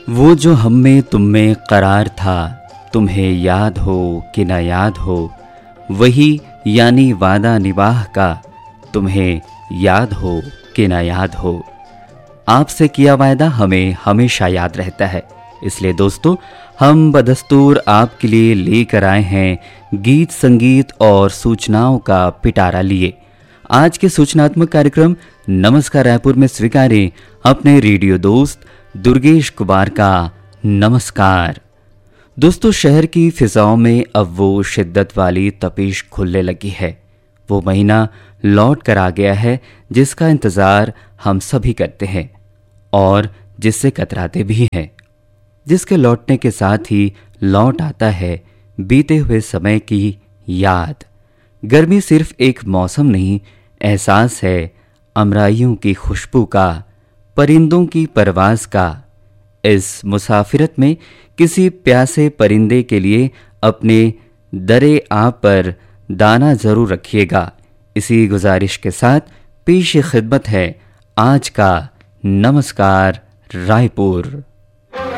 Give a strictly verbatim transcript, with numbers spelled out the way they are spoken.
वो जो हम में तुम में करार था, तुम्हें याद हो कि न याद हो, वही यानी वादा निभाह का, तुम्हें याद हो कि न याद हो। आपसे किया वायदा हमें हमेशा याद रहता है। इसलिए दोस्तों, हम बदस्तूर आपके लिए लेकर आए हैं गीत संगीत और सूचनाओं का पिटारा लिए। आज के सूचनात्मक कार्यक्रम नमस्कार रायपुर में स्वीकारें अपने रेडियो दोस्त दुर्गेश कुमार का नमस्कार। दोस्तों, शहर की फिजाओं में अब वो शिद्दत वाली तपिश खुलने लगी है। वो महीना लौट कर आ गया है जिसका इंतज़ार हम सभी करते हैं और जिससे कतराते भी हैं, जिसके लौटने के साथ ही लौट आता है बीते हुए समय की याद। गर्मी सिर्फ एक मौसम नहीं, एहसास है अमराइयों की खुशबू का, परिंदों की परवाज़ का। इस मुसाफिरत में किसी प्यासे परिंदे के लिए अपने दरे आप पर दाना ज़रूर रखिएगा। इसी गुजारिश के साथ पेश खिदमत है आज का नमस्कार रायपुर।